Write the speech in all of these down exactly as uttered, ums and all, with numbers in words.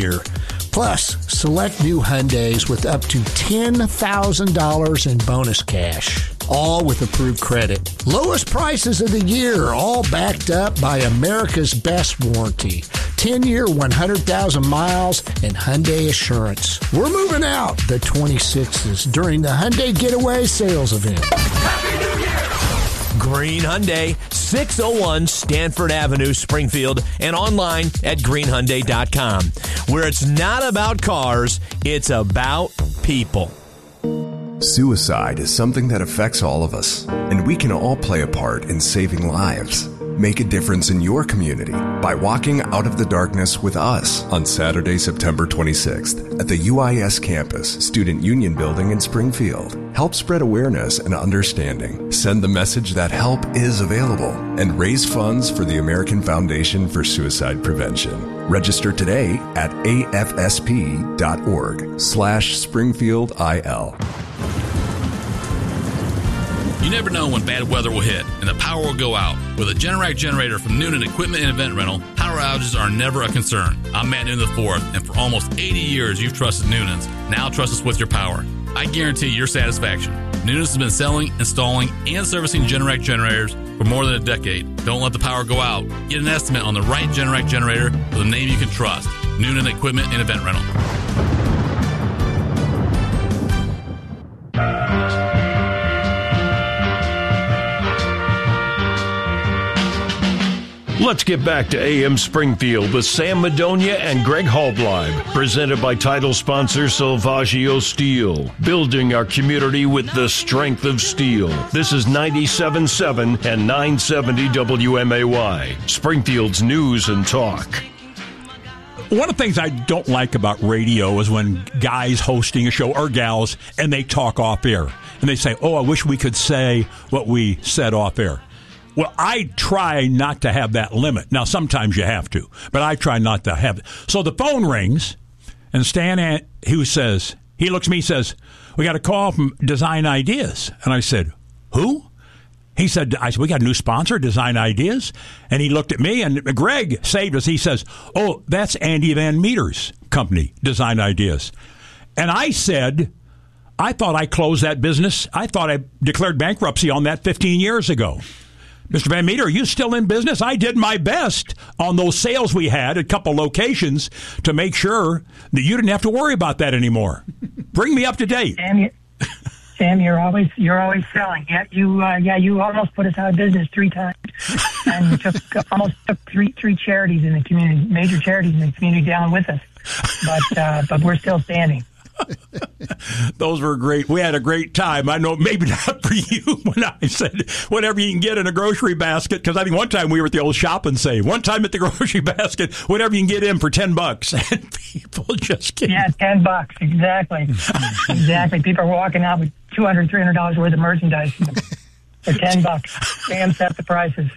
year. Plus, select new Hyundais with up to ten thousand dollars in bonus cash. All with approved credit. Lowest prices of the year, all backed up by America's best warranty. ten-year, one hundred thousand miles, and Hyundai Assurance. We're moving out the twenty-sixes during the Hyundai Getaway Sales Event. Happy New Year! Green Hyundai, six oh one Stanford Avenue, Springfield, and online at green hyundai dot com, where it's not about cars, it's about people. Suicide is something that affects all of us, and we can all play a part in saving lives. Make a difference in your community by walking out of the darkness with us on Saturday, September twenty-sixth at the U I S campus, Student Union Building in Springfield. Help spread awareness and understanding. Send the message that help is available and raise funds for the American Foundation for Suicide Prevention. Register today at afsp.org slash Springfield IL. You never know when bad weather will hit and the power will go out. With a Generac generator from Noonan Equipment and Event Rental, power outages are never a concern. I'm Matt Noonan the fourth, and for almost eighty years you've trusted Noonan's. Now trust us with your power. I guarantee your satisfaction. Noonan's has been selling, installing, and servicing Generac generators for more than a decade. Don't let the power go out. Get an estimate on the right Generac generator with a name you can trust. Noonan Equipment and Event Rental. Let's get back to A M Springfield with Sam Madonia and Greg Halbleib, presented by title sponsor Salvaggio Steel, building our community with the strength of steel. This is ninety-seven point seven and nine seventy W M A Y, Springfield's news and talk. One of the things I don't like about radio is when guys hosting a show, or gals, and they talk off air. And they say, oh, I wish we could say what we said off air. Well, I try not to have that limit. Now, sometimes you have to, but I try not to have it. So the phone rings, and Stan, who says, he looks at me and says, we got a call from Design Ideas. And I said, who? He said, I said, we got a new sponsor, Design Ideas. And he looked at me, and Greg saved us. He says, oh, that's Andy Van Meter's company, Design Ideas. And I said, I thought I closed that business. I thought I declared bankruptcy on that fifteen years ago. Mister Van Meter, are you still in business? I did my best on those sales we had at a couple locations to make sure that you didn't have to worry about that anymore. Bring me up to date. Sam, you, Sam you're always you're always selling. Yeah, you uh, yeah you almost put us out of business three times, and you took almost took three three charities in the community, major charities in the community down with us. But uh, but we're still standing. Those were great. We had a great time. I know maybe not for you when I said whatever you can get in a grocery basket, because I think one time we were at the old Shop and Save. One time at the grocery basket, whatever you can get in for ten bucks. And people just can't. Yeah, ten bucks. Exactly. Exactly. People are walking out with two hundred dollars, three hundred dollars worth of merchandise for ten bucks. Sam set the prices.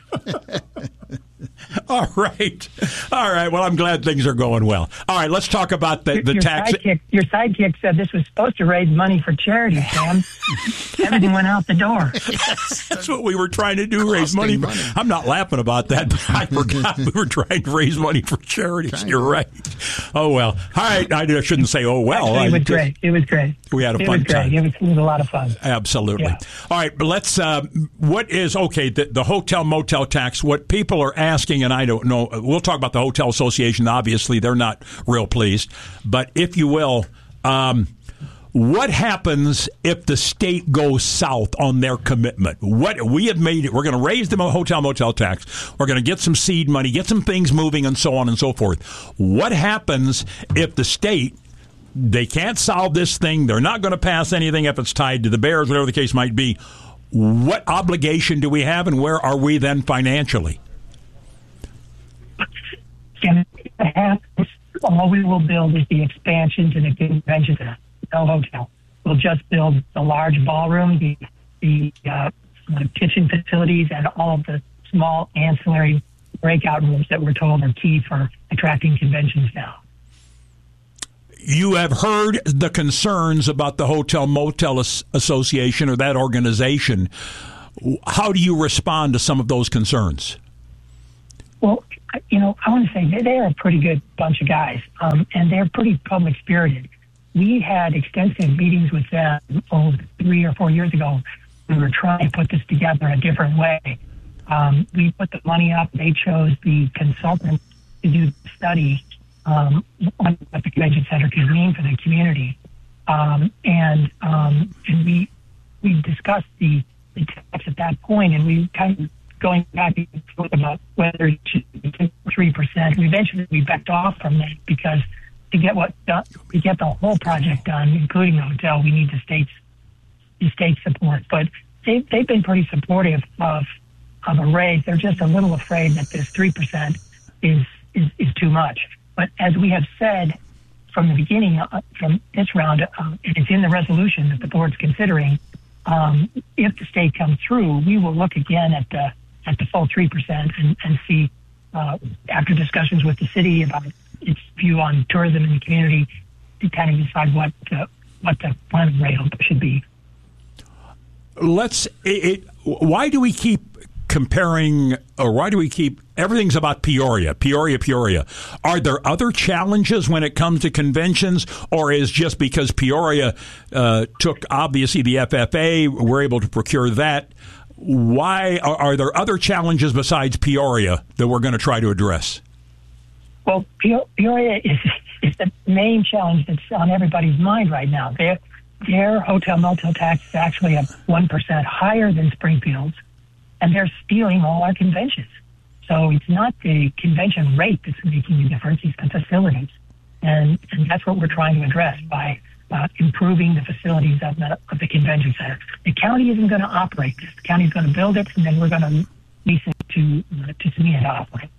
All right. All right. Well, I'm glad things are going well. All right. Let's talk about the, the your tax. Sidekick, your sidekick said this was supposed to raise money for charity, Sam. Everything went out the door. Yes, that's what we were trying to do, raise money. For, money. I'm not laughing about that, but I forgot we were trying to raise money for charities. You're right. Oh, well. All right. I shouldn't say, oh, well. Actually, it was I, great. It was great. We had a it fun was great. time. It was, it was a lot of fun. Absolutely. Yeah. All right. But let's, uh, what is, okay, the, the hotel motel tax, what people are asking, and I don't know, we'll talk about the Hotel Association. Obviously, they're not real pleased. But if you will, um, what happens if the state goes south on their commitment? What we have made it, we're going to raise the hotel motel tax. We're going to get some seed money, get some things moving, and so on and so forth. What happens if the state, they can't solve this thing, they're not going to pass anything if it's tied to the Bears, whatever the case might be? What obligation do we have, and where are we then financially? All we will build is the expansion to the convention center, no hotel. We'll just build the large ballroom, the, the, uh, the kitchen facilities, and all of the small ancillary breakout rooms that we're told are key for attracting conventions now. You have heard the concerns about the Hotel Motel Association or that organization. How do you respond to some of those concerns? Well, you know, I want to say they, they're a pretty good bunch of guys, um, and they're pretty public spirited. We had extensive meetings with them oh, three or four years ago. We were trying to put this together a different way. Um, we put the money up. They chose the consultant to do the study um, on what the convention center could mean for the community. Um, and um, and we we discussed the, the text at that point, and we kind of going back and forth about whether it should be three percent. And eventually we backed off from that because to get what done, to get the whole project done, including the hotel, we need the state's the state support. But they they've been pretty supportive of of a raise. They're just a little afraid that this three percent is, is is too much. But as we have said from the beginning, uh, from this round, uh, and it's in the resolution that the board's considering. Um, if the state comes through, we will look again at the at the full three percent and, and see uh, after discussions with the city about its view on tourism in the community to kind of decide what the, what the plan rate should be. Let's. It, it, why do we keep comparing, or why do we keep everything's about Peoria, Peoria, Peoria? Are there other challenges when it comes to conventions, or is just because Peoria uh, took obviously the F F A, we're able to procure that? Why are, are there other challenges besides Peoria that we're going to try to address? Well, Peoria is, is the main challenge that's on everybody's mind right now. Their, their hotel motel tax is actually at one percent higher than Springfield's, and they're stealing all our conventions. So it's not the convention rate that's making the difference, it's the facilities. And, and that's what we're trying to address by uh, improving the facilities of the, of the convention center. The county isn't going to operate this. The county's going to build it, and then we're going to lease it to, uh, to Samia to operate.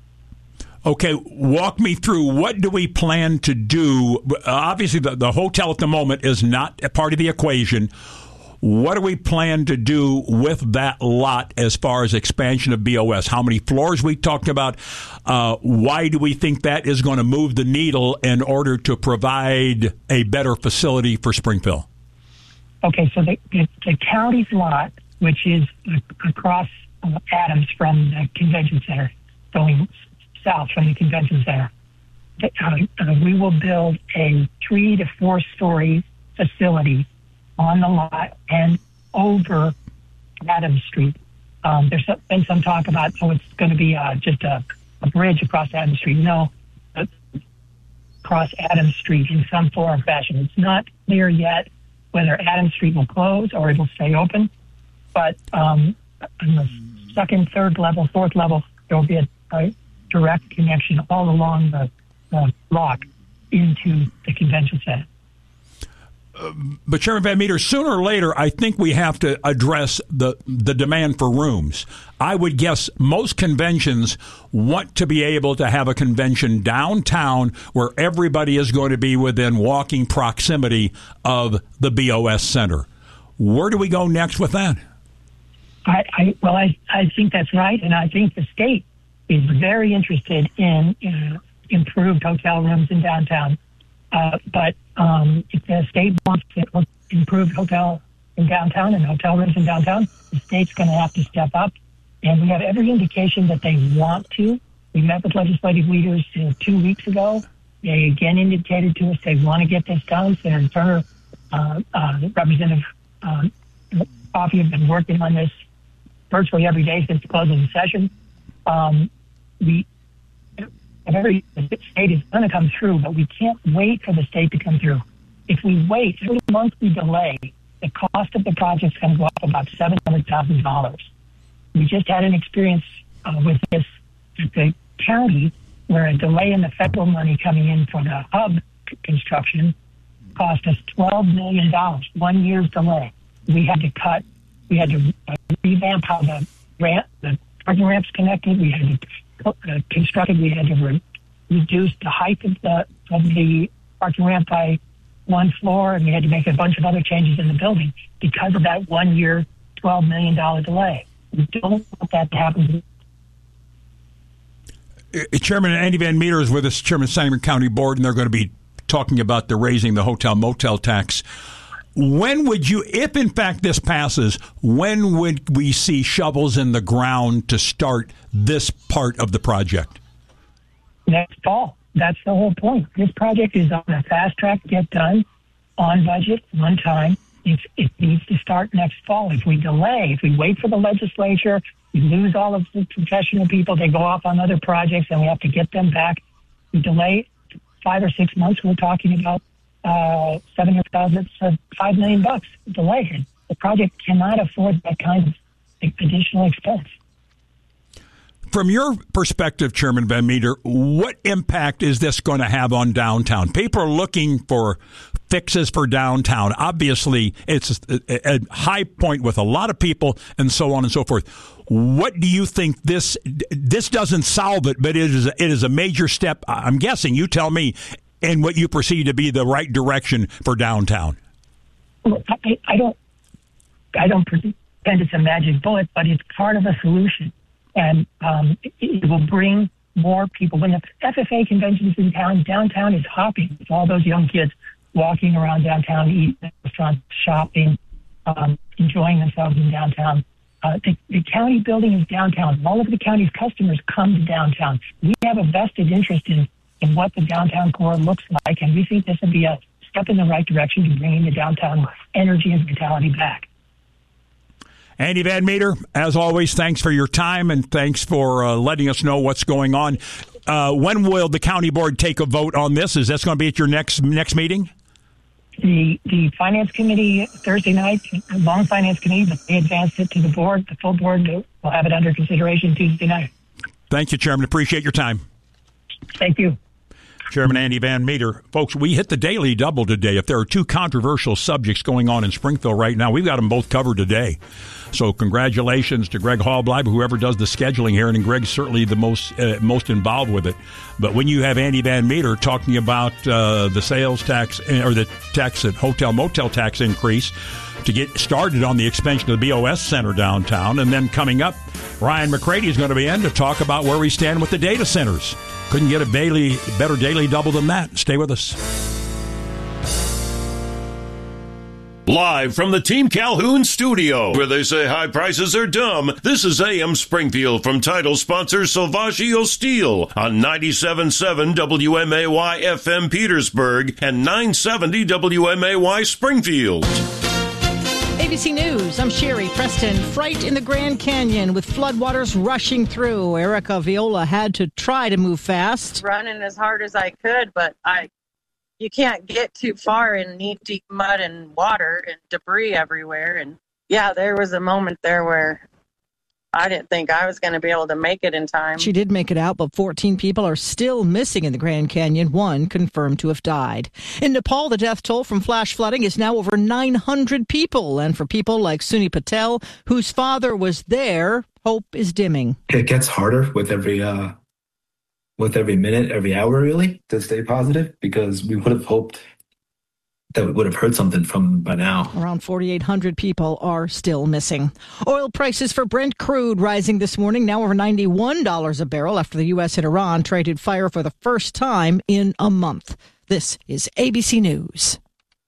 Okay, walk me through, what do we plan to do? Uh, obviously, the, the hotel at the moment is not a part of the equation. What do we plan to do with that lot as far as expansion of B O S? How many floors we talked about? Uh, why do we think that is going to move the needle in order to provide a better facility for Springfield? Okay, so the, the, the county's lot, which is across uh, Adams from the convention center, going south from the convention center, uh, uh, we will build a three to four story facility on the lot and over Adams Street. Um, there's been some talk about, oh, it's going to be uh, just a, a bridge across Adams Street. No, uh, across Adams Street in some form or fashion. It's not clear yet whether Adams Street will close or it will stay open. But um, on the second, third level, fourth level, there will be a, a direct connection all along the, the block into the convention center. Uh, but Chairman Van Meter, sooner or later, I think we have to address the the demand for rooms. I would guess most conventions want to be able to have a convention downtown where everybody is going to be within walking proximity of the B O S Center. Where do we go next with that? I, I well, I, I think that's right, and I think the state is very interested in, in improved hotel rooms in downtown. Uh, but um, if the state wants to improve hotel in downtown and hotel rooms in downtown, the state's going to have to step up. And we have every indication that they want to. We met with legislative leaders uh, two weeks ago. They again indicated to us they want to get this done. Senator Turner, uh, uh, Representative um, Coffey have been working on this virtually every day since the close of the session. Um, we Every the state is going to come through, but we can't wait for the state to come through. If we wait, every month we delay, the cost of the project is going to go up about seven hundred thousand dollars. We just had an experience uh, with this at the county where a delay in the federal money coming in for the hub construction cost us twelve million dollars, one year's delay. We had to cut, we had to uh, revamp how the ramp, the parking ramps connected. We had to Uh, constructed, we had to re- reduce the height of the of the parking ramp by one floor, and we had to make a bunch of other changes in the building because of that one-year, twelve million dollars delay. We don't want that to happen. Uh, Chairman Andy Van Meter is with us, Chairman of the Sangamon County Board, and they're going to be talking about the raising the hotel motel tax. When would you, if in fact this passes, when would we see shovels in the ground to start this part of the project? next fall. That's the whole point. This project is on a fast track to get done, on budget, on time. It's, it needs to start next fall. If we delay, if we wait for the legislature, we lose all of the professional people. They go off on other projects, and we have to get them back. We delay five or six months. We're talking about uh, seven hundred thousand, uh, five million bucks delay. The project cannot afford that kind of additional expense. From your perspective, Chairman Van Meter, what impact is this going to have on downtown? People are looking for fixes for downtown. Obviously, it's a, a high point with a lot of people and so on and so forth. What do you think this this doesn't solve it, but it is, it is a major step, I'm guessing, you tell me, in what you perceive to be the right direction for downtown? Well, I, I don't I don't pretend it's a magic bullet, but it's part of a solution. And um, it, it will bring more people. When the F F A convention is in town, downtown is hopping. It's all those young kids walking around downtown, eating at restaurants, shopping, um, enjoying themselves in downtown. Uh, the, the county building is downtown. All of the county's customers come to downtown. We have a vested interest in, in what the downtown core looks like, and we think this would be a step in the right direction to bringing the downtown energy and vitality back. Andy Van Meter, as always, thanks for your time and thanks for uh, letting us know what's going on. Uh, when will the county board take a vote on this? Is this going to be at your next next meeting? The the finance committee Thursday night, long finance committee, but they advanced it to the board. The full board will have it under consideration Tuesday night. Thank you, Chairman. Appreciate your time. Thank you. Chairman Andy Van Meter. Folks, we hit the daily double today. If there are two controversial subjects going on in Springfield right now, we've got them both covered today. So congratulations to Greg Hallbleib, whoever does the scheduling here, and Greg's certainly the most uh, most involved with it. But when you have Andy Van Meter talking about uh, the sales tax or the tax, hotel motel tax increase to get started on the expansion of the B O S Center downtown, and then coming up, Ryan McCready is going to be in to talk about where we stand with the data centers. Couldn't get a daily, better daily double than that. Stay with us. Live from the Team Calhoun studio, where they say high prices are dumb, this is A M Springfield from title sponsor Salvaggio Steel on ninety-seven point seven W M A Y F M Petersburg and nine seventy W M A Y Springfield. A B C News, I'm Sherry Preston. Fright in the Grand Canyon with floodwaters rushing through. Erica Viola had to try to move fast. Running as hard as I could, but I, you can't get too far in knee-deep mud and water and debris everywhere. And yeah, there was a moment there where I didn't think I was going to be able to make it in time. She did make it out, but fourteen people are still missing in the Grand Canyon, one confirmed to have died. In Nepal, the death toll from flash flooding is now over nine hundred people. And for people like Suni Patel, whose father was there, hope is dimming. It gets harder with every uh, with every minute, every hour, really, to stay positive, because we would have hoped that we would have heard something from them by now. Around forty-eight hundred people are still missing. Oil prices for Brent crude rising this morning, now over ninety-one dollars a barrel after the U S and Iran traded fire for the first time in a month. This is A B C News.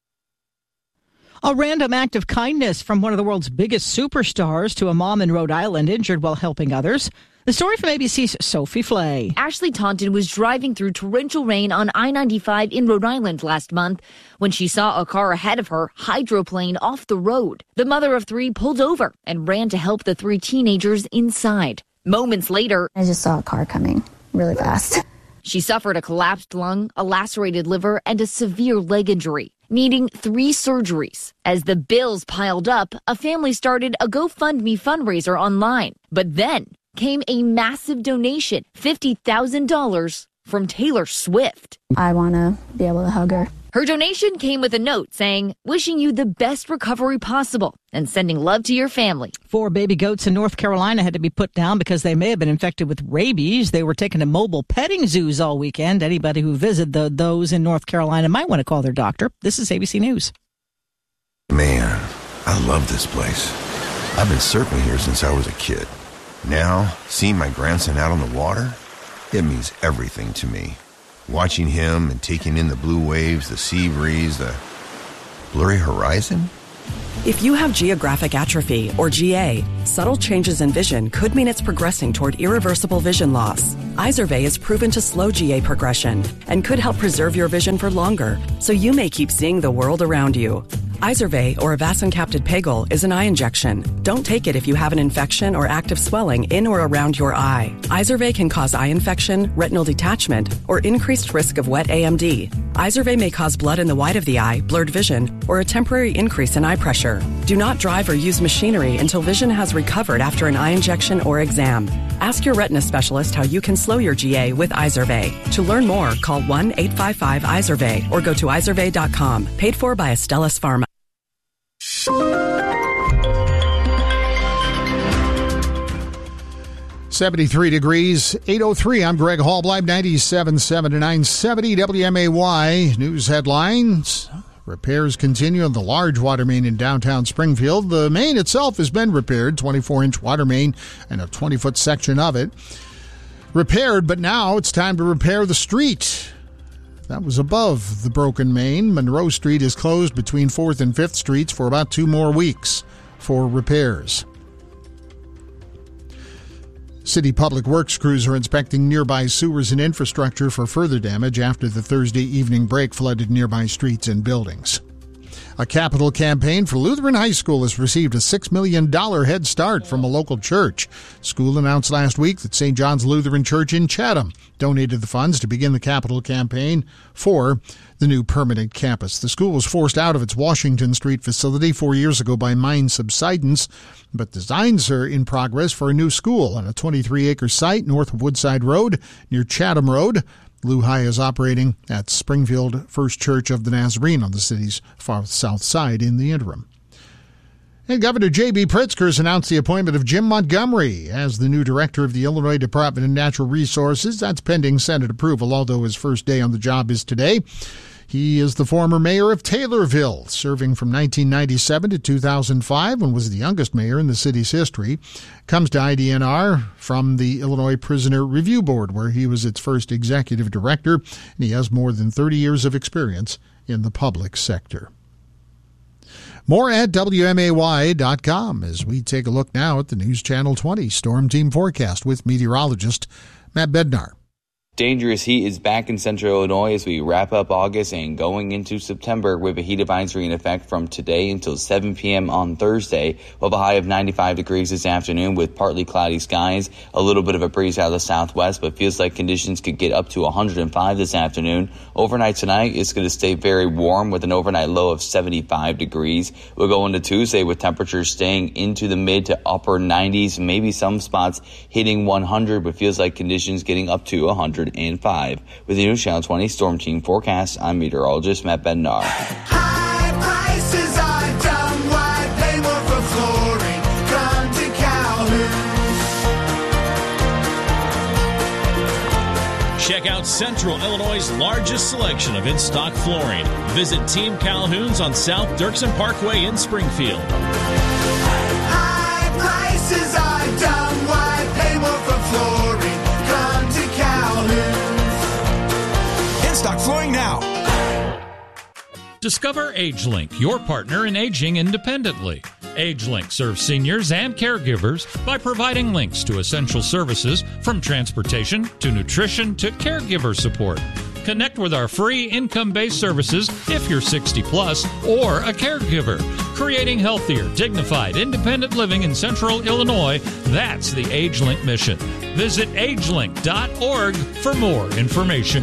A random act of kindness from one of the world's biggest superstars to a mom in Rhode Island injured while helping others. The story from A B C's Sophie Flay. Ashley Taunton was driving through torrential rain on I ninety-five in Rhode Island last month when she saw a car ahead of her hydroplane off the road. The mother of three pulled over and ran to help the three teenagers inside. Moments later, I just saw a car coming really fast. She suffered a collapsed lung, a lacerated liver, and a severe leg injury, needing three surgeries. As the bills piled up, a family started a GoFundMe fundraiser online. But then came a massive donation, fifty thousand dollars from Taylor Swift. I want to be able to hug her. Her donation came with a note saying, wishing you the best recovery possible and sending love to your family. Four baby goats in North Carolina had to be put down because they may have been infected with rabies. They were taken to mobile petting zoos all weekend. Anybody who visited the, those in North Carolina might want to call their doctor. This is A B C News. Man, I love this place. I've been surfing here since I was a kid. Now, seeing my grandson out on the water, it means everything to me. Watching him and taking in the blue waves, the sea breeze, the blurry horizon. If you have geographic atrophy, or G A, subtle changes in vision could mean it's progressing toward irreversible vision loss. Izervay is proven to slow G A progression and could help preserve your vision for longer, so you may keep seeing the world around you. Izervay, or avacincaptad pegol, is an eye injection. Don't take it if you have an infection or active swelling in or around your eye. Izervay can cause eye infection, retinal detachment, or increased risk of wet A M D. Izervay may cause blood in the white of the eye, blurred vision, or a temporary increase in eye pressure. Do not drive or use machinery until vision has recovered after an eye injection or exam. Ask your retina specialist how you can slow your G A with Izervay. To learn more, call one eight five five Izervay or go to izervay dot com. Paid for by Astellas Pharma. seventy-three degrees, eight oh three. I'm Greg Hallbleib, ninety-seven point seven to nine seventy W M A Y. News headlines. Repairs continue on the large water main in downtown Springfield. The main itself has been repaired, twenty-four inch water main and a twenty foot section of it. Repaired, but now it's time to repair the street. That was above the broken main. Monroe Street is closed between fourth and fifth Streets for about two more weeks for repairs. City Public Works crews are inspecting nearby sewers and infrastructure for further damage after the Thursday evening break flooded nearby streets and buildings. A capital campaign for Lutheran High School has received a six million dollars head start from a local church. School announced last week that Saint John's Lutheran Church in Chatham donated the funds to begin the capital campaign for the new permanent campus. The school was forced out of its Washington Street facility four years ago by mine subsidence, but designs are in progress for a new school on a twenty-three acre site north of Woodside Road near Chatham Road. Lu High is operating at Springfield First Church of the Nazarene on the city's far south side in the interim. And Governor J B. Pritzker has announced the appointment of Jim Montgomery as the new director of the Illinois Department of Natural Resources. That's pending Senate approval, although his first day on the job is today. He is the former mayor of Taylorville, serving from nineteen ninety-seven to two thousand five and was the youngest mayor in the city's history. Comes to I D N R from the Illinois Prisoner Review Board, where he was its first executive director, and he has more than thirty years of experience in the public sector. More at W M A Y dot com as we take a look now at the News Channel twenty Storm Team Forecast with meteorologist Matt Bednar. Dangerous heat is back in central Illinois as we wrap up August and going into September with a heat advisory in effect from today until seven p.m. on Thursday. We'll have a high of ninety-five degrees this afternoon with partly cloudy skies, a little bit of a breeze out of the southwest, but feels like conditions could get up to one hundred five this afternoon. Overnight tonight, it's going to stay very warm with an overnight low of seventy-five degrees. We'll go into Tuesday with temperatures staying into the mid to upper nineties, maybe some spots hitting one hundred, but feels like conditions getting up to one hundred five. With the News Channel twenty Storm Team Forecast, I'm meteorologist Matt Bednar. High prices are dumb. Why pay more for flooring? Come to Calhoun. Check out Central Illinois' largest selection of in-stock flooring. Visit Team Calhoun's on South Dirksen Parkway in Springfield. High prices are dumb. Why pay more for flooring? Come to Calhoun. In-stock flooring now. Discover AgeLink, your partner in aging independently. AgeLink serves seniors and caregivers by providing links to essential services from transportation to nutrition to caregiver support. Connect with our free income-based services if you're sixty plus or a caregiver. Creating healthier, dignified, independent living in Central Illinois, that's the AgeLink mission. Visit age link dot org for more information.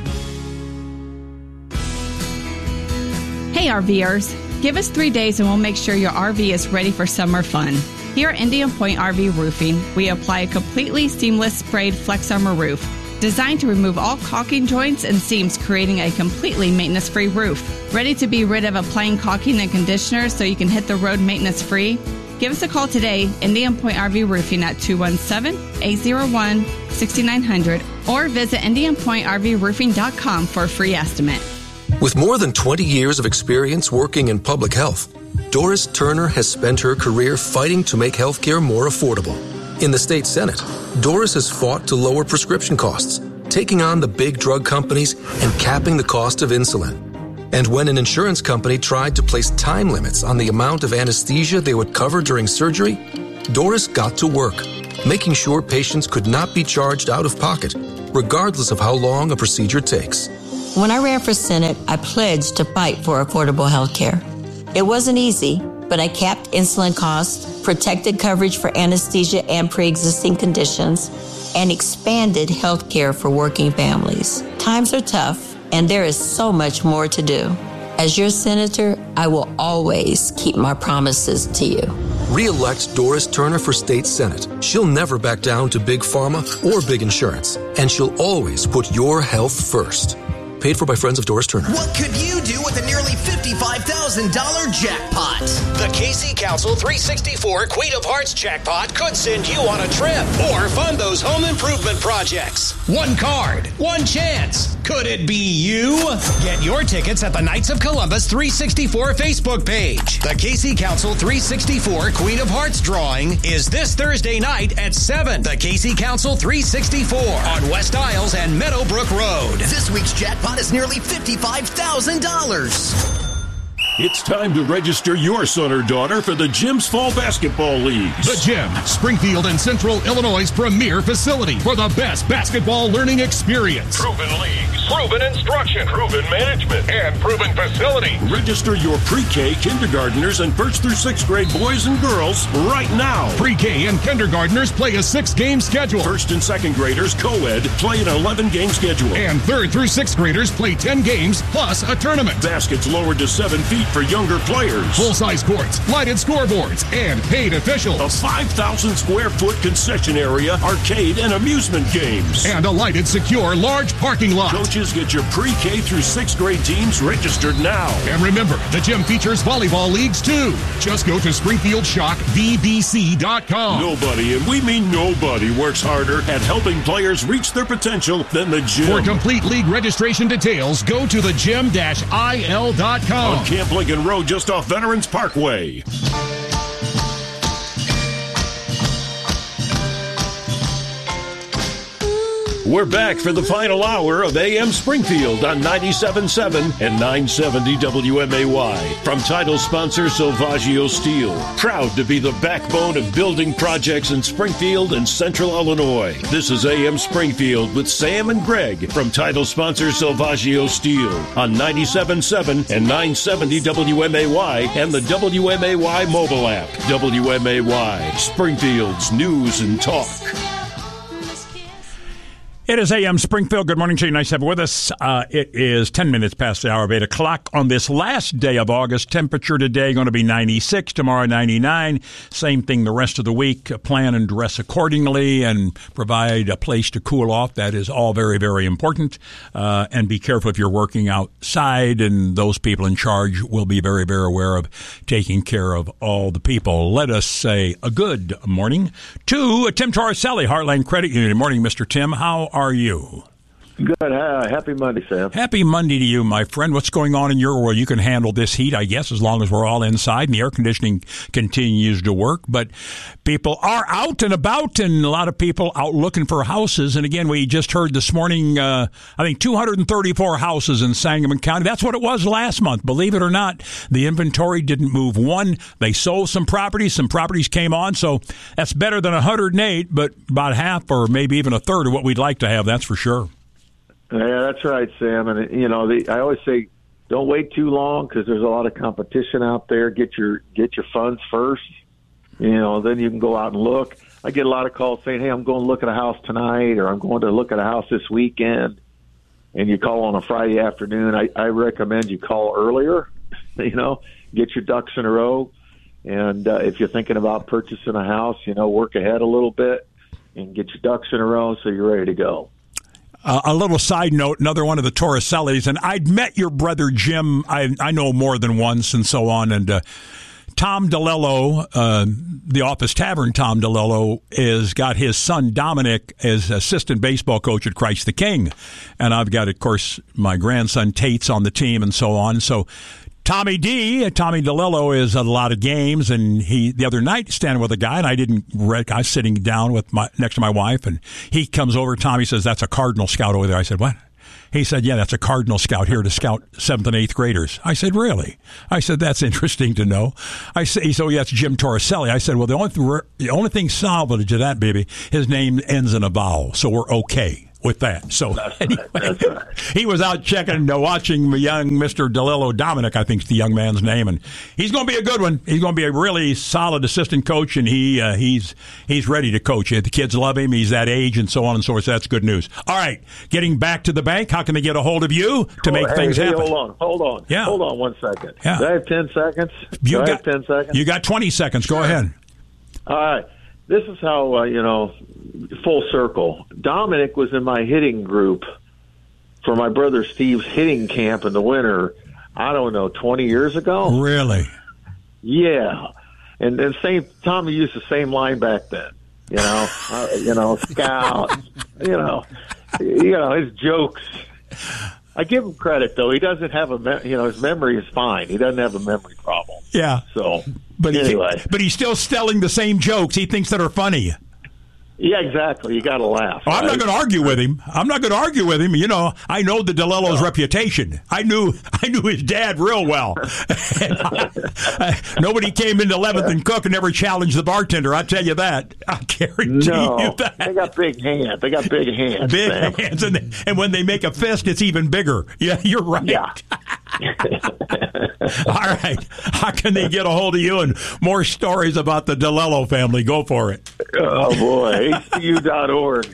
Hey RVers, give us three days and we'll make sure your R V is ready for summer fun. Here at Indian Point R V Roofing, we apply a completely seamless sprayed Flex Armor roof, designed to remove all caulking joints and seams, creating a completely maintenance-free roof. Ready to be rid of applying caulking and conditioner so you can hit the road maintenance-free? Give us a call today, Indian Point R V Roofing at two one seven, eight zero one, six nine zero zero or visit indian point r v roofing dot com for a free estimate. With more than twenty years of experience working in public health, Doris Turner has spent her career fighting to make healthcare more affordable. In the state Senate, Doris has fought to lower prescription costs, taking on the big drug companies and capping the cost of insulin. And when an insurance company tried to place time limits on the amount of anesthesia they would cover during surgery, Doris got to work, making sure patients could not be charged out of pocket regardless of how long a procedure takes. When I ran for Senate, I pledged to fight for affordable health care. It wasn't easy, but I capped insulin costs, protected coverage for anesthesia and pre-existing conditions, and expanded health care for working families. Times are tough, and there is so much more to do. As your senator, I will always keep my promises to you. Re-elect Doris Turner for State Senate. She'll never back down to big pharma or big insurance, and she'll always put your health first. Paid for by friends of Doris Turner. What could you do with a nearly fifty-five thousand dollars jackpot? The K C Council three sixty-four Queen of Hearts jackpot could send you on a trip or fund those home improvement projects. One card, one chance. Could it be you? Get your tickets at the Knights of Columbus three sixty-four Facebook page. The K C Council three sixty-four Queen of Hearts drawing is this Thursday night at seven. The K C Council three sixty-four on West Isles and Meadowbrook Road. This week's jackpot is nearly fifty-five thousand dollars. It's time to register your son or daughter for the Gym's Fall Basketball Leagues. The Gym, Springfield and Central Illinois' premier facility for the best basketball learning experience. Proven leagues, proven instruction, proven management, and proven facility. Register your pre-K, kindergartners, and first through sixth grade boys and girls right now. Pre-K and kindergartners play a six-game schedule. First and second graders, co-ed, play an eleven-game schedule. And third through sixth graders play ten games plus a tournament. Baskets lowered to seven feet for younger players. Full-size courts, lighted scoreboards, and paid officials. A five thousand square foot concession area, arcade, and amusement games. And a lighted, secure, large parking lot. Coaches, get your pre-K through sixth grade teams registered now. And remember, the gym features volleyball leagues too. Just go to Springfield Shock V B C dot com. Nobody, and we mean nobody, works harder at helping players reach their potential than the gym. For complete league registration details, go to the gym dash I L dot com. On Camp Lincoln Road, just off Veterans Parkway. We're back for the final hour of A M Springfield on ninety-seven point seven and nine seventy W M A Y. From title sponsor Silvaggio Steel. Proud to be the backbone of building projects in Springfield and Central Illinois. This is A M Springfield with Sam and Greg from title sponsor Silvaggio Steel on ninety-seven point seven and nine seventy W M A Y and the W M A Y mobile app. W M A Y, Springfield's news and talk. It is A M Springfield. Good morning to you. Nice to have you with us. Uh, it is ten minutes past the hour of eight o'clock on this last day of August. Temperature today going to be ninety-six, tomorrow ninety-nine. Same thing the rest of the week. Plan and dress accordingly and provide a place to cool off. That is all very, very important. Uh, and be careful if you're working outside, and those people in charge will be very, very aware of taking care of all the people. Let us say a good morning to Tim Torricelli, Heartland Credit Union. Good morning, Mister Tim. How are you? Good. Uh, happy Monday, Sam. Happy Monday to you, my friend. What's going on in your world? You can handle this heat, I guess, as long as we're all inside and the air conditioning continues to work. But people are out and about, and a lot of people out looking for houses. And again, we just heard this morning, uh, I think two hundred thirty-four houses in Sangamon County. That's what it was last month. Believe it or not, the inventory didn't move one. They sold some properties. Some properties came on. So that's better than one hundred eight, but about half or maybe even a third of what we'd like to have. That's for sure. Yeah, that's right, Sam. And, you know, the, I always say don't wait too long because there's a lot of competition out there. Get your get your funds first. You know, then you can go out and look. I get a lot of calls saying, hey, I'm going to look at a house tonight, or I'm going to look at a house this weekend. And you call on a Friday afternoon. I, I recommend you call earlier, you know, get your ducks in a row. And uh, if you're thinking about purchasing a house, you know, work ahead a little bit and get your ducks in a row so you're ready to go. Uh, a little side note, another one of the Torricellis, and I'd met your brother Jim, I, I know more than once and so on, and uh, Tom DeLello, uh, the Office Tavern Tom DeLello, has got his son Dominic as assistant baseball coach at Christ the King, and I've got, of course, my grandson Tate's on the team and so on, so Tommy D, Tommy DeLello, is at a lot of games, and he the other night standing with a guy, and I didn't. I was sitting down with my next to my wife, and he comes over. Tommy says, "That's a Cardinal scout over there." I said, "What?" He said, "Yeah, that's a Cardinal scout here to scout seventh and eighth graders." I said, "Really?" I said, "That's interesting to know." I said, "He said, oh, yeah, it's Jim Torricelli." I said, "Well, the only th- the only thing salvage to that, baby, his name ends in a vowel, so we're okay." with that. So That's anyway, right. That's right. he was out checking, uh, watching young Mister DeLillo, Dominic, I think is the young man's name, and he's going to be a good one. He's going to be a really solid assistant coach, and he uh, he's he's ready to coach. The kids love him. He's that age, and so on and so forth. So that's good news. All right, getting back to the bank, how can they get a hold of you to make hey, things hey, happen? Hold on, hold on. Yeah. Hold on one second. Yeah. Do I have ten seconds? Do You I got have ten seconds? You got twenty seconds. Go ahead. All right. This is how, uh, you know, full circle. Dominic was in my hitting group for my brother Steve's hitting camp in the winter, I don't know, twenty years ago? Really? Yeah. And then same, Tommy used the same line back then. You know, uh, you know, scout, you know, you know, his jokes. I give him credit, though. He doesn't have a, me- you know, his memory is fine. He doesn't have a memory problem. Yeah. So, But he, anyway. but he's still telling the same jokes he thinks that are funny. Yeah, exactly. You got to laugh. Oh, I'm not right? going to argue with him. I'm not going to argue with him. You know, I know the DeLillo's reputation. I knew I knew his dad real well. I, I, nobody came into eleventh and Cook and never challenged the bartender. I tell you that. I guarantee No, you that. they got big hands. They got big hands. Big man. hands, and, they, and when they make a fist, it's even bigger. Yeah, you're right. Yeah. All right. How can they get a hold of you and more stories about the DeLillo family? Go for it. Oh, boy. H C U dot org.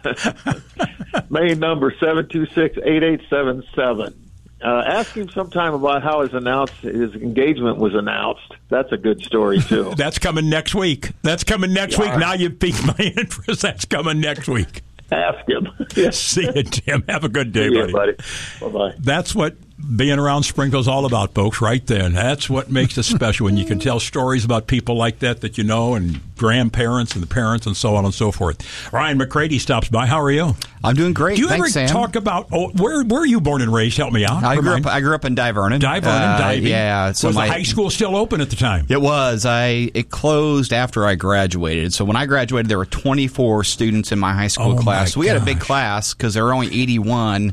Main number seven two six, eight eight seven seven. Uh, ask him sometime about how his announced his engagement was announced. That's a good story, too. That's coming next week. That's coming next Yeah. week. Now you've piqued my interest. That's coming next week. Ask him. See you, Tim. Have a good day, See ya, buddy. buddy. Bye-bye. That's what being around Springfield's all about, folks, right then. That's what makes it special when you can tell stories about people like that that you know, and grandparents and the parents and so on and so forth. Ryan McCready stops by. How are you? I'm doing great. Do you Thanks, ever Sam. talk about, oh, where where are you born and raised? Help me out. I grew Remind- up. I grew up in Divernon. Divernon, Uh, diving. Yeah. So was my the high school still open at the time? It was. I it closed after I graduated. So when I graduated, there were twenty-four students in my high school Oh, class. my We had a big gosh. class because there were only eighty-one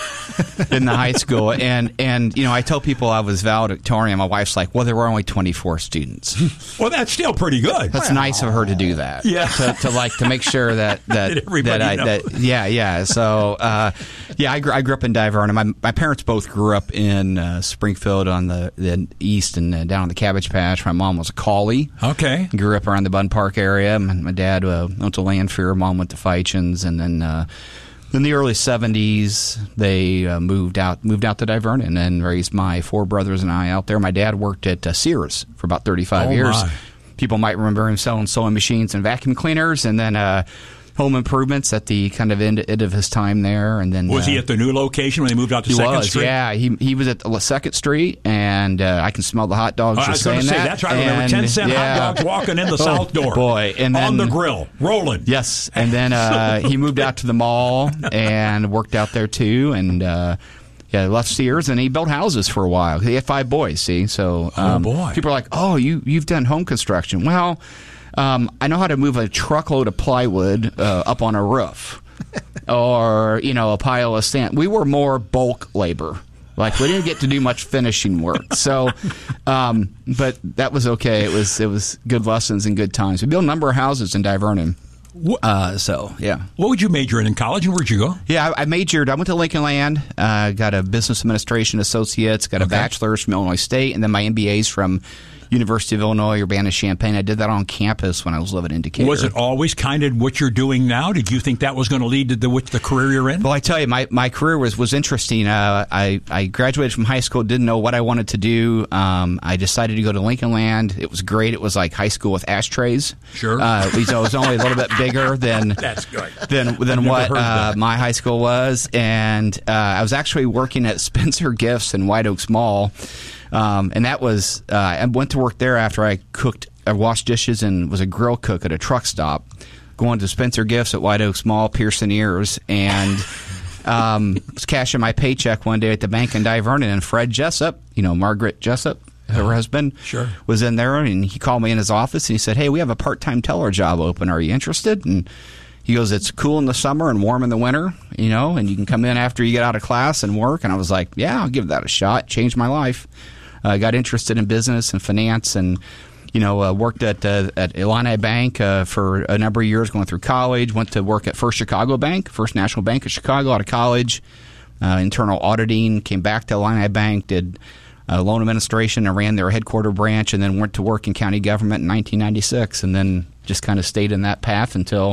in the high school. And and you know, I tell people I was valedictorian. My wife's like, "Well, there were only twenty-four students." Well, that's still pretty good. That's nice of her to do that. Yeah. To, to like to make sure that that, That everybody that I knows. that yeah yeah. So uh, yeah, I grew, I grew up in Divernon. My my parents both grew up in uh, Springfield on the, the east and uh, down on the Cabbage Patch. My mom was a Collie. Okay. Grew up around the Bun Park area. My, my dad uh, went to Lanphier. Mom went to Feichens, and then. Uh, in the early seventies, they uh, moved out moved out to Divernon and raised my four brothers and I out there. My dad worked at uh, Sears for about thirty-five Oh, years. my. People might remember him selling sewing machines and vacuum cleaners, and then uh, home improvements at the kind of end, end of his time there. And then Was uh, he at the new location when they moved out to he Second was, Street? yeah. He he was at Second Street, and uh, I can smell the hot dogs. Oh, I just was going to saying say, that. that's right. I remember And, ten cent yeah. hot dogs walking in the Oh, south door. boy, and then on the grill, rolling. Yes, and then uh, he moved out to the mall and worked out there too, and uh, yeah, left Sears and he built houses for a while. He had five boys, see, so um, Oh, boy. people are like, "Oh, you you've done home construction." Well, um, I know how to move a truckload of plywood uh, up on a roof, or you know, a pile of sand. We were more bulk labor. Like we didn't get to do much finishing work, so um, but that was okay. It was it was good lessons and good times. We built a number of houses in Divernon. Uh, so yeah. What would you major in in college, and where'd you go? Yeah, I, I majored. I went to Lincoln Land. Uh, got a business administration associates. Got a Okay. bachelor's from Illinois State, and then my M B A's from University of Illinois Urbana-Champaign. I did that on campus when I was living in Decatur. Was it always kind of what you're doing now? Did you think that was going to lead to the, which the career you're in? Well, I tell you, my, my career was, was interesting. Uh, I, I graduated from high school, didn't know what I wanted to do. Um, I decided to go to Lincoln Land. It was great. It was like high school with ashtrays. Sure. Uh, at least I was only a little bit bigger than That's good. than I've than never what heard of uh, that. my high school was, and uh, I was actually working at Spencer Gifts in White Oaks Mall, um, and that was uh, I went to work there after I cooked, I washed dishes, and was a grill cook at a truck stop. Going to Spencer Gifts at White Oaks Mall, piercing ears, and um, was cashing my paycheck one day at the bank in Divernon, and Fred Jessup, you know Margaret Jessup, her husband, Sure. was in there, and he called me in his office and he said, "Hey, we have a part-time teller job open. Are you interested?" And he goes, "It's cool in the summer and warm in the winter, you know, and you can come in after you get out of class and work." And I was like, "Yeah, I'll give that a shot." Changed my life. I uh, got interested in business and finance, and you know, uh, worked at uh, at Illini Bank uh, for a number of years, going through college. Went to work at First Chicago Bank, First National Bank of Chicago, out of college. Uh, internal auditing. Came back to Illini Bank, did uh, loan administration, and ran their headquarter branch, and then went to work in county government in nineteen ninety-six, and then just kind of stayed in that path until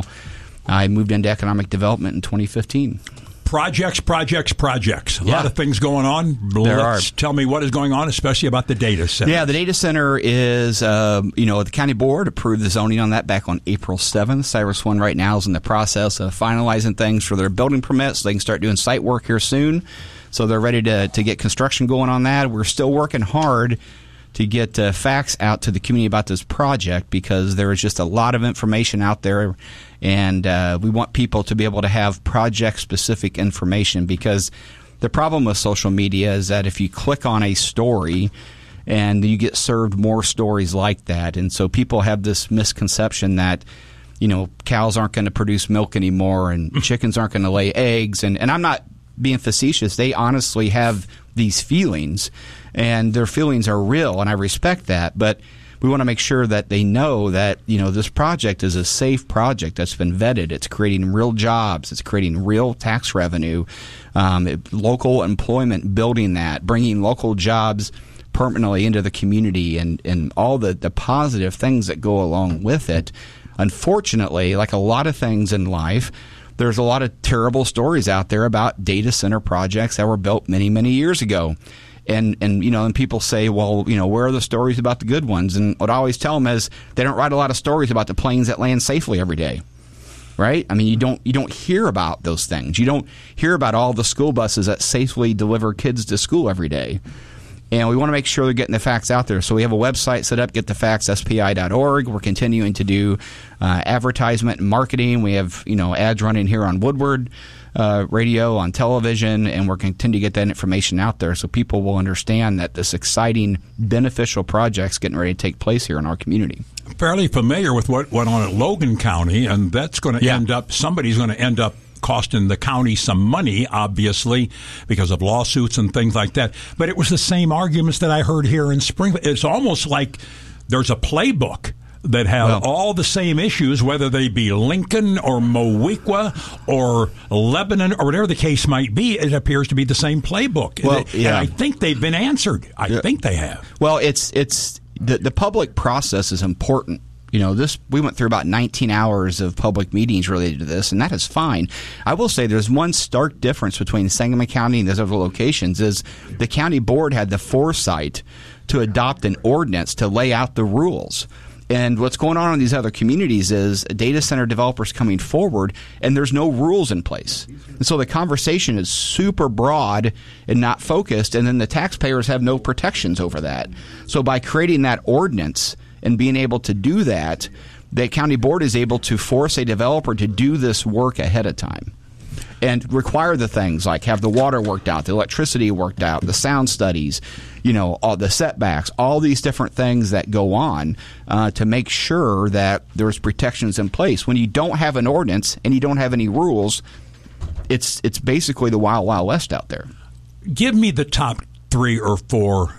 I moved into economic development in twenty fifteen. Projects, projects, projects. A Yeah. lot of things going on. There Let's are. Tell me what is going on, especially about the data center. Yeah, the data center is, um, you know, the county board approved the zoning on that back on April seventh. Cyrus One right now is in the process of finalizing things for their building permits so they can start doing site work here soon. So they're ready to, to get construction going on that. We're still working hard to get uh, facts out to the community about this project because there is just a lot of information out there, and uh, we want people to be able to have project-specific information because the problem with social media is that if you click on a story and you get served more stories like that, and so people have this misconception that, you know, cows aren't going to produce milk anymore and chickens aren't going to lay eggs, and, and I'm not being facetious. They honestly have these feelings, and their feelings are real, and I respect that. But we want to make sure that they know that, you know, this project is a safe project that's been vetted. It's creating real jobs. It's creating real tax revenue, um, it, local employment, building that, bringing local jobs permanently into the community, and, and all the, the positive things that go along with it. Unfortunately, like a lot of things in life, there's a lot of terrible stories out there about data center projects that were built many, many years ago. And, and you know, and people say, well, you know, where are the stories about the good ones? And what I always tell them is they don't write a lot of stories about the planes that land safely every day, right? I mean, you don't you don't hear about those things. You don't hear about all the school buses that safely deliver kids to school every day. And we want to make sure they're getting the facts out there. So we have a website set up, get the facts S P I dot org. We're continuing to do uh, advertisement and marketing. We have, you know, ads running here on Woodward uh, radio, on television, and we're continuing to get that information out there so people will understand that this exciting, beneficial project's getting ready to take place here in our community. Fairly familiar with what went on at Logan County, and that's going to Yeah. end up, somebody's going to end up costing the county some money, obviously, because of lawsuits and things like that. But it was the same arguments that I heard here in Springfield. It's almost like there's a playbook that have Well, all the same issues, whether they be Lincoln or Mowequa or Lebanon or whatever the case might be. It appears to be the same playbook. Well, and, yeah. and I think they've been answered. I Yeah. think they have. Well, it's it's the the public process is important. You know, this we went through about nineteen hours of public meetings related to this, and that is fine. I will say there's one stark difference between Sangamon County and those other locations is the county board had the foresight to adopt an ordinance to lay out the rules. And what's going on in these other communities is data center developers coming forward, and there's no rules in place. And so the conversation is super broad and not focused, and then the taxpayers have no protections over that. So by creating that ordinance and being able to do that, the county board is able to force a developer to do this work ahead of time and require the things like have the water worked out, the electricity worked out, the sound studies, you know, all the setbacks, all these different things that go on uh, to make sure that there's protections in place. When you don't have an ordinance and you don't have any rules, it's it's basically the wild, wild west out there. Give me the top three or four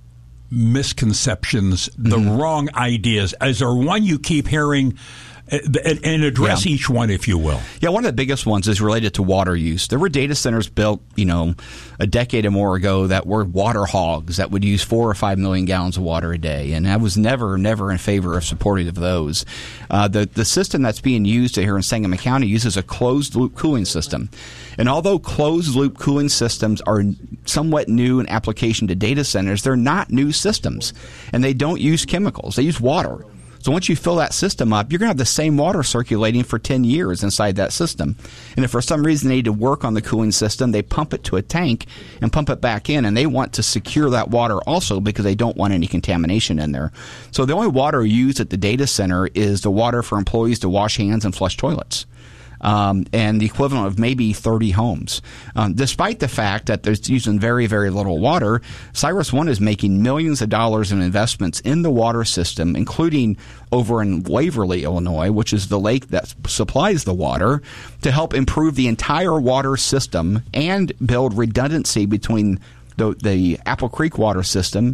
misconceptions, the Mm-hmm. wrong ideas. Is there one you keep hearing? And, and address Yeah. each one, if you will. Yeah, one of the biggest ones is related to water use. There were data centers built, you know, a decade or more ago that were water hogs that would use four or five million gallons of water a day, and I was never, never in favor of supporting of those. Uh, the the system that's being used here in Sangamon County uses a closed loop cooling system, and although closed loop cooling systems are somewhat new in application to data centers, they're not new systems, and they don't use chemicals. They use water. So once you fill that system up, you're going to have the same water circulating for ten years inside that system. And if for some reason they need to work on the cooling system, they pump it to a tank and pump it back in. And they want to secure that water also because they don't want any contamination in there. So the only water used at the data center is the water for employees to wash hands and flush toilets. Um, and the equivalent of maybe thirty homes. Um, despite the fact that they're using very, very little water, Cyrus One is making millions of dollars in investments in the water system, including over in Waverly, Illinois, which is the lake that supplies the water, to help improve the entire water system and build redundancy between the, the Apple Creek water system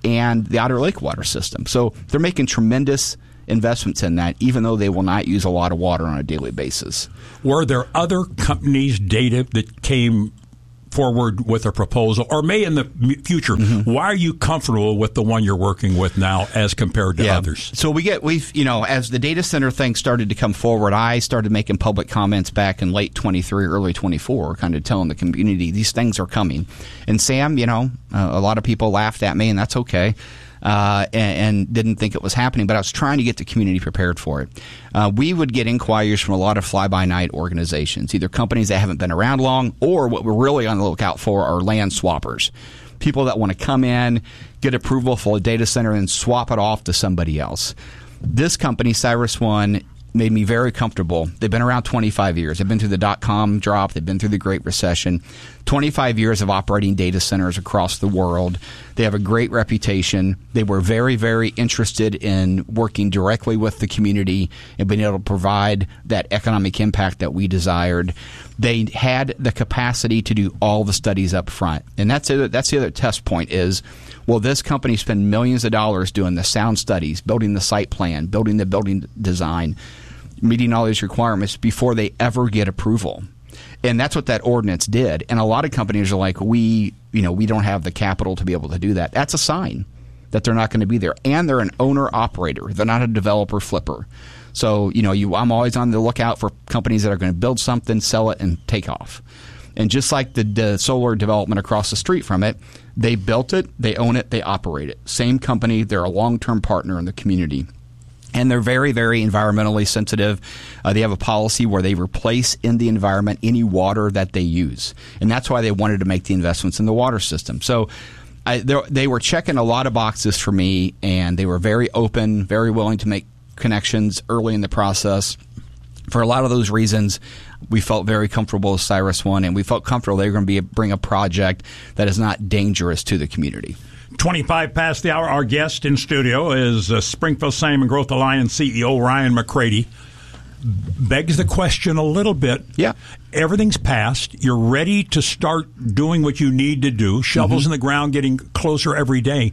and the Otter Lake water system. So they're making tremendous investments in that, even though they will not use a lot of water on a daily basis. Were there other companies, data, that came forward with a proposal, or may in the future? Mm-hmm. Why are you comfortable with the one you're working with now as compared to yeah. others? So we get, we've, you know, as the data center thing started to come forward, I started making public comments back in late twenty-three, early twenty-four, kind of telling the community these things are coming. And Sam, you know, uh, a lot of people laughed at me, and that's okay. Uh, and, and didn't think it was happening, but I was trying to get the community prepared for it. Uh, we would get inquiries from a lot of fly-by-night organizations, either companies that haven't been around long, or what we're really on the lookout for are land swappers, people that want to come in, get approval for a data center, and swap it off to somebody else. This company, CyrusOne, made me very comfortable. They've been around twenty-five years. They've been through the dot-com drop. They've been through the Great Recession. twenty-five years of operating data centers across the world. They have a great reputation. They were very, very interested in working directly with the community and being able to provide that economic impact that we desired. They had the capacity to do all the studies up front. And that's the, that's the other test point is, well, this company spent millions of dollars doing the sound studies, building the site plan, building the building design, meeting all these requirements before they ever get approval. And that's what that ordinance did. And a lot of companies are like, we, you know, we don't have the capital to be able to do that. That's a sign that they're not going to be there. And they're an owner-operator. They're not a developer-flipper. So, you know, you, I'm always on the lookout for companies that are going to build something, sell it, and take off. And just like the, the solar development across the street from it, they built it, they own it, they operate it. Same company. They're a long-term partner in the community. And they're very, very environmentally sensitive. Uh, they have a policy where they replace in the environment any water that they use. And that's why they wanted to make the investments in the water system. So I, they were checking a lot of boxes for me, and they were very open, very willing to make connections early in the process. For a lot of those reasons, we felt very comfortable with CyrusOne, and we felt comfortable they were going to be a, bring a project that is not dangerous to the community. twenty-five past the hour. Our guest in studio is uh, Springfield Salmon Growth Alliance C E O Ryan McCrady. Begs the question a little bit. Yeah. Everything's passed. You're ready to start doing what you need to do. Shovels mm-hmm. in the ground, getting closer every day.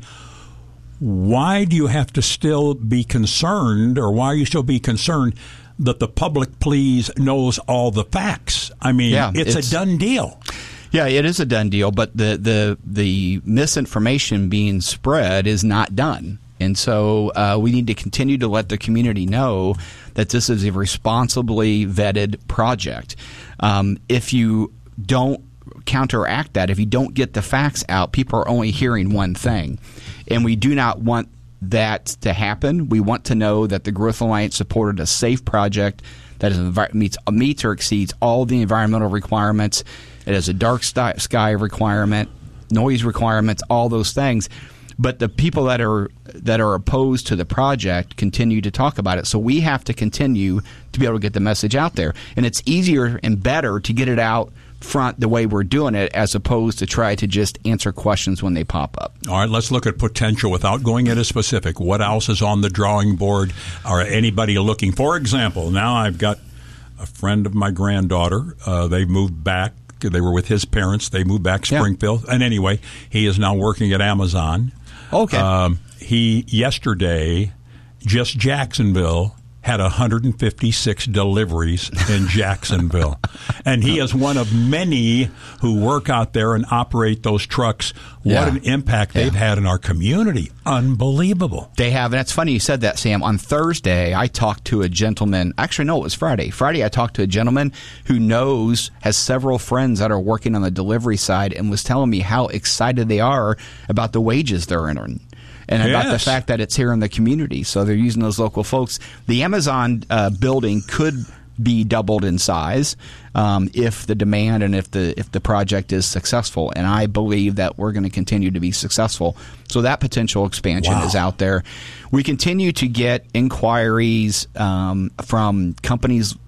Why do you have to still be concerned, or why are you still be concerned that the public, please, knows all the facts? I mean, yeah, it's, it's a done deal. Yeah, it is a done deal, but the, the, the misinformation being spread is not done. And so uh, we need to continue to let the community know that this is a responsibly vetted project. Um, if you don't counteract that, if you don't get the facts out, people are only hearing one thing. And we do not want that to happen. We want to know that the Growth Alliance supported a safe project that is envi- meets, meets or exceeds all the environmental requirements. It has a dark sky requirement, noise requirements, all those things. But the people that are that are opposed to the project continue to talk about it. So we have to continue to be able to get the message out there. And it's easier and better to get it out front the way we're doing it, as opposed to try to just answer questions when they pop up. All right, let's look at potential without going into specific. What else is on the drawing board? Or anybody looking? For example, now I've got a friend of my granddaughter. Uh, they moved back. They were with his parents. They moved back to Springfield. Yeah. And anyway, he is now working at Amazon. Okay. Um, he, yesterday, just Jacksonville, had one hundred fifty-six deliveries in Jacksonville. And he is one of many who work out there and operate those trucks. What yeah. an impact they've yeah. had in our community. Unbelievable. They have. And it's funny you said that, Sam. On Thursday, I talked to a gentleman. Actually, no, it was Friday. Friday, I talked to a gentleman who knows, has several friends that are working on the delivery side, and was telling me how excited they are about the wages they're earning. And about yes. the fact that it's here in the community. So they're using those local folks. The Amazon uh, building could be doubled in size um, if the demand and if the if the project is successful. And I believe that we're going to continue to be successful. So that potential expansion wow. is out there. We continue to get inquiries um, from companies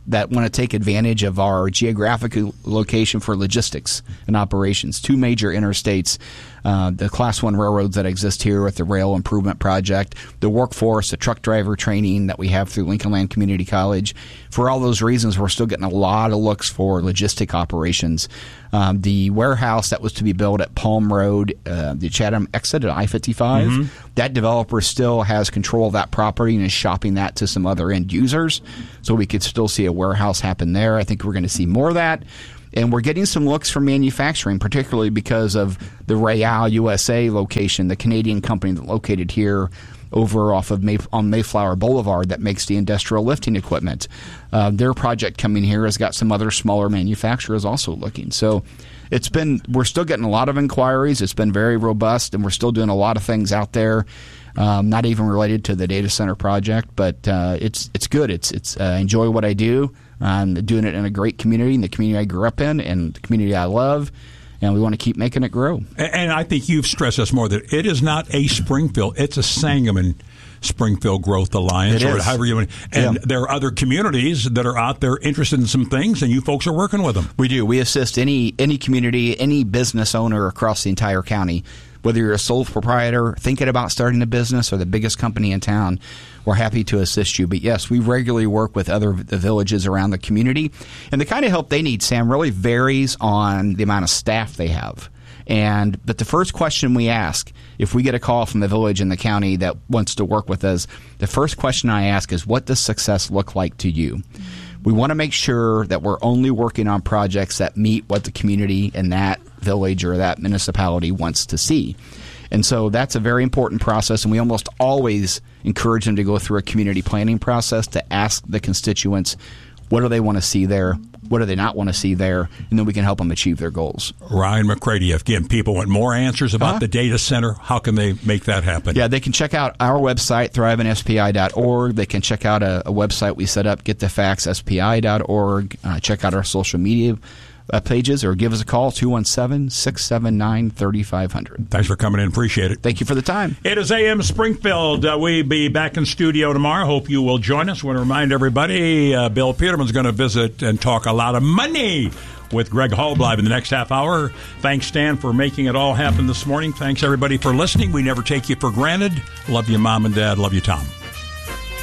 that want to take advantage of our geographic location for logistics and operations. Two major interstates, uh, the Class One railroads that exist here with the Rail Improvement Project, the workforce, the truck driver training that we have through Lincoln Land Community College. For all those reasons, we're still getting a lot of looks for logistic operations. Um, the warehouse that was to be built at Palm Road, uh, the Chatham exit at I fifty-five, mm-hmm. that developer still has control of that property and is shopping that to some other end users. So we could still see a warehouse happen there. I think we're going to see more of that. And we're getting some looks from manufacturing, particularly because of the Real U S A location, the Canadian company that's located here over off of May, on Mayflower Boulevard that makes the industrial lifting equipment. Uh, their project coming here has got some other smaller manufacturers also looking. So it's been, we're still getting a lot of inquiries. It's been very robust, and we're still doing a lot of things out there, um, not even related to the data center project. But uh, it's it's good. It's it's uh, I enjoy what I do. I'm doing it in a great community, in the community I grew up in, and the community I love. And we want to keep making it grow. And I think you've stressed us more that it is not a Springfield; it's a Sangamon Springfield Growth Alliance, it or is. however you want. And yeah. there are other communities that are out there interested in some things, and you folks are working with them. We do. We assist any any community, any business owner across the entire county. Whether you're a sole proprietor thinking about starting a business or the biggest company in town, we're happy to assist you. But yes, we regularly work with other the villages around the community. And the kind of help they need, Sam, really varies on the amount of staff they have. And but the first question we ask, if we get a call from the village in the county that wants to work with us, the first question I ask is, what does success look like to you? We want to make sure that we're only working on projects that meet what the community in that village or that municipality wants to see. And so that's a very important process, and we almost always encourage them to go through a community planning process to ask the constituents, what do they want to see there? What do they not want to see there? And then we can help them achieve their goals. Ryan McCready, if again, people want more answers about uh-huh. the data center, how can they make that happen? Yeah, they can check out our website, thrive in S P I dot org. They can check out a, a website we set up, get the facts S P I dot org. Uh, check out our social media uh, pages, or give us a call, two one seven, six seven nine, three five zero zero. Thanks for coming in. Appreciate it. Thank you for the time. It is A M Springfield. Uh, we'll be back in studio tomorrow. Hope you will join us. I want to remind everybody, uh, Bill Peterman's going to visit and talk a lot of money with Greg Halbleib in the next half hour. Thanks, Stan, for making it all happen this morning. Thanks, everybody, for listening. We never take you for granted. Love you, Mom and Dad. Love you, Tom.